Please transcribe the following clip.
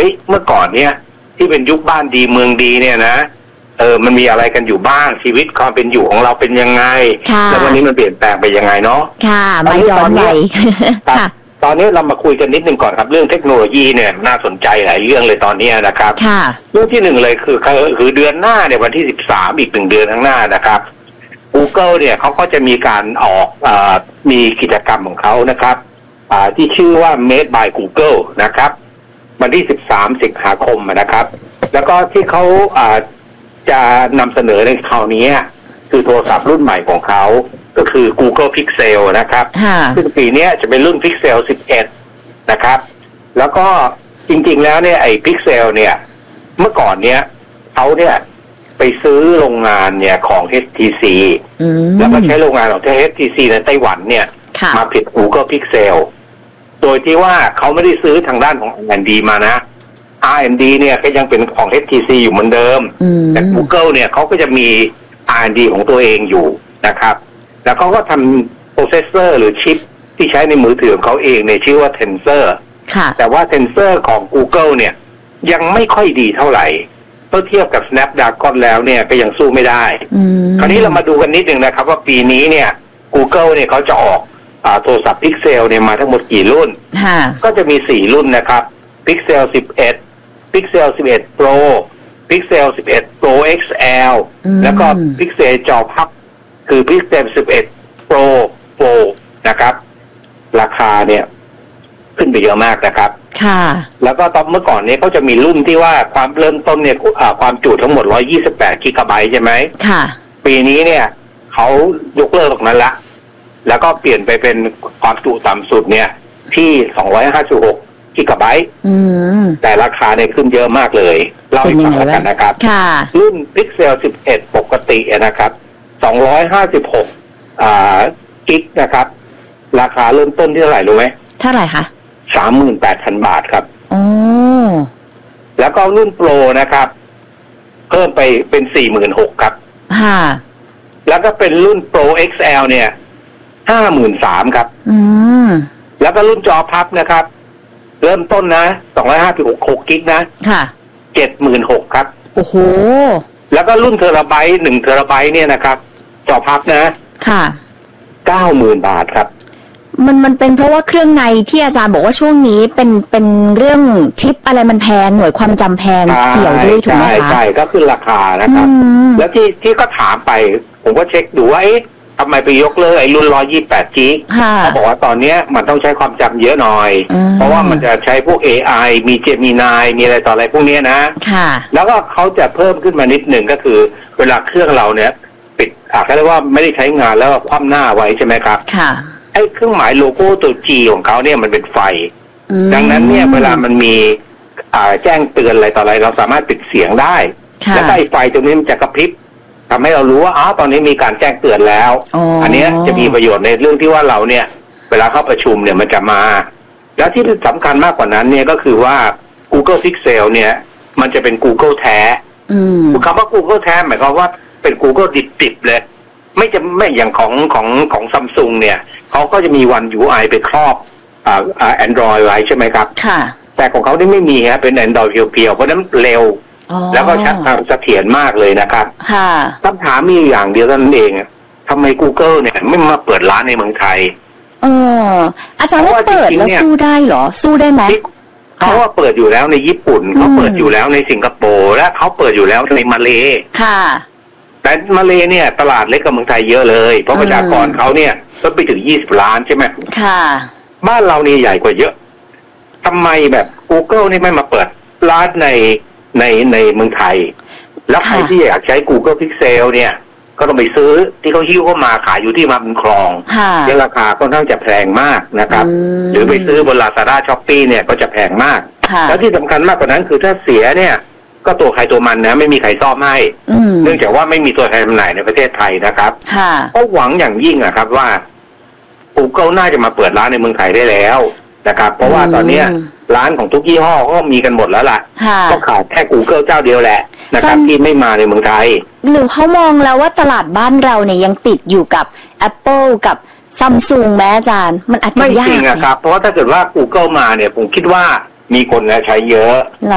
เมื่อก่อนเนี่ยที่เป็นยุคบ้านดีเมืองดีเนี่ยนะมันมีอะไรกันอยู่บ้างชีวิตความเป็นอยู่ของเราเป็นยังไงแล้ววันนี้มันเปลี่ยนแปลงไปยังไงเนาะค่ะมาย้อนไปค่ะตอนนี้เรามาคุยกันนิดนึงก่อนครับเรื่องเทคโนโลยีเนี่ยน่าสนใจหลายเรื่องเลยตอนนี้นะครับเรื่องที่หนึ่งเลยคือเดือนหน้าเนี่ยวันที่13อีก1 เดือนข้างหน้านะครับ Google เนี่ยเขาก็จะมีการออกมีกิจกรรมของเขานะครับที่ชื่อว่า Made by Google นะครับวันที่13 สิงหาคมนะครับแล้วก็ที่เขาจะนำเสนอในคราวนี้คือโทรศัพท์รุ่นใหม่ของเขาก็คือ Google Pixel นะครับซึ่งปีนี้จะเป็นรุ่น Pixel 11นะครับแล้วก็จริงๆแล้วเนี่ยไอ้ Pixel เนี่ยเมื่อก่อนเนี่ยเขาเนี่ยไปซื้อโรงงานเนี่ยของ HTC แล้วก็ใช้โรงงานของ HTC ในไต้หวันเนี่ยมาผลิต Google Pixel โดยที่ว่าเขาไม่ได้ซื้อทางด้านของ R&D มานะ R&D เนี่ยก็ยังเป็นของ HTC อยู่เหมือนเดิมแต่ Google เนี่ยเขาก็จะมี R&D ของตัวเองอยู่นะครับแล้วเขาก็ทำโปรเซสเซอร์หรือชิปที่ใช้ในมือถือของเขาเองเนี่ยชื่อว่า Tensor แต่ว่า Tensor ของ Google เนี่ยยังไม่ค่อยดีเท่าไหร่เมื่อเทียบกับ Snapdragon แล้วเนี่ยก็ยังสู้ไม่ได้คราวนี้เรามาดูกันนิดนึงนะครับว่าปีนี้เนี่ย Google เนี่ยเขาจะออกโทรศัพท์ Pixel เนี่ยมาทั้งหมดกี่รุ่นก็จะมี4รุ่นนะครับ Pixel 11 Pixel 11 Pro Pixel 11 Pro XL แล้วก็ Pixel จอพับคือ Pixel 11 Pro นะครับราคาเนี่ยขึ้นไปเยอะมากนะครับค่ะแล้วก็ตอนเมื่อก่อนเนี่ยเขาจะมีรุ่นที่ว่าความเริ่มต้นเนี่ยความจุทั้งหมด128 กิกะไบต์ใช่ไหมค่ะปีนี้เนี่ยเขายกเลิกตรงนั้นละแล้วก็เปลี่ยนไปเป็นความจุต่ำสุดเนี่ยที่256 กิกะไบต์แต่ราคาเนี่ยขึ้นเยอะมากเลยเล่าให้ฟังกันนะครับรุ่น Pixel 11 ปกตินะครับ256กิกนะครับราคาเริ่มต้นที่เท่าไหร่รู้ไหมเท่าไหร่คะ 38,000 บาทครับอ๋อแล้วก็รุ่นโปรนะครับเพิ่มไปเป็น 46,000 ครับค่ะแล้วก็เป็นรุ่นโปร XL เนี่ย53,000 ครับแล้วก็รุ่นจอพับนะครับเริ่มต้นนะ256กิกนะค่ะ76,000 ครับโอ้โหแล้วก็รุ่นเทราไบต์1 เทราไบต์เนี่ยนะครับจอพับนะค่ะ 90,000 บาทครับมันเป็นเพราะว่าเครื่องในที่อาจารย์บอกว่าช่วงนี้เป็นเรื่องชิปอะไรมันแพงหน่วยความจำแพงเกี่ยวด้วยถูกไหมคะใช่ก็ขึ้นราคานะครับแล้วที่ก็ถามไปผมก็เช็คดูว่าทำไมไปยกเลิกไอ้รุ่น128กิกเขาบอกว่าตอนนี้มันต้องใช้ความจำเยอะหน่อยเพราะว่ามันจะใช้พวก AI มี Gemini มีอะไรต่ออะไรพวกนี้นะแล้วก็เขาจะเพิ่มขึ้นมานิดหนึ่งก็คือเวลาเครื่องเราเนี่ยปิดเขาเรียกว่าไม่ได้ใช้งานแล้วคว่ำหน้าไว้ใช่ไหมครับไอ้เครื่องหมายโลโก้ตัว G ของเขาเนี่ยมันเป็นไฟดังนั้นเนี่ยเวลามันมีแจ้งเตือนอะไรต่ออะไรเราสามารถปิดเสียงได้แล้วไอ้ไฟตรงนี้มันจะกระพริบทำให้เรารู้ว่าตอนนี้มีการแจ้งเตือนแล้วอันนี้จะมีประโยชน์ในเรื่องที่ว่าเราเนี่ยเวลาเข้าประชุมเนี่ยมันจะมาแล้วที่สำคัญมากกว่านั้นเนี่ยก็คือว่า Google Pixel เนี่ยมันจะเป็น Google แท้คำว่า Google แท้หมายความว่าเป็น Google ดิบๆเลยไม่อย่างของ Samsung เนี่ยเขาก็จะมีวัน UI ไปครอบAndroid ไว้ใช่ไหมครับค่ะแต่ของเขาไม่มีฮะเป็น Android เพียวๆเพราะนั้นเร็วแล้วก็ชัดเสถียรมากเลยนะครับค่ะคำถามมีอย่างเดียวนั่นเองทำไม Google เนี่ยไม่มาเปิดร้านในเมืองไทยอาจารย์ว่าเปิดแล้วสู้ได้เหรอสู้ได้ไหมเขาว่าเปิดอยู่แล้วในญี่ปุ่นเขาเปิดอยู่แล้วในสิงคโปร์และเขาเปิดอยู่แล้วในมาเลค่ะแต่มาเลเนี่ยตลาดเล็กกว่าเมืองไทยเยอะเลยเพราะประชากรเขาเนี่ยก็ไปถึง20 ล้านใช่ไหมค่ะบ้านเรานี่ใหญ่กว่าเยอะทำไมแบบ Google นี่ไม่มาเปิดร้านในเมืองไทยแล้วใครที่อยากใช้ Google Pixel เนี่ยก็ต้องไปซื้อที่เขาหิ้วเข้ามาขายอยู่ที่มาบุญครองในราคาค่อนข้างจะแพงมากนะครับหรือไปซื้อบน Lazada Shopee เนี่ยก็จะแพงมากแล้วที่สำคัญมากกว่านั้นคือถ้าเสียเนี่ยก็ตัวใครตัวมันนะไม่มีใครซ่อมให้เนื่องจากว่าไม่มีตัวแทนจำหน่ายในประเทศไทยนะครับก็หวังอย่างยิ่งครับว่า Google น่าจะมาเปิดร้านในเมืองไทยได้แล้วนะครับเพราะว่าตอนนี้ร้านของทุกยี่ห้อก็มีกันหมดแล้วล่ะก็ขาดแค่ Google เจ้าเดียวแหละนะครับที่ไม่มาในเมืองไทยหรือเขามองแล้วว่าตลาดบ้านเราเนี่ยยังติดอยู่กับ Apple กับ Samsung แม้อาจารย์มันอาจจะยากไม่จริงครับเพราะว่าถ้าเกิดว่า Google มาเนี่ยผมคิดว่ามีคนใช้เยอะ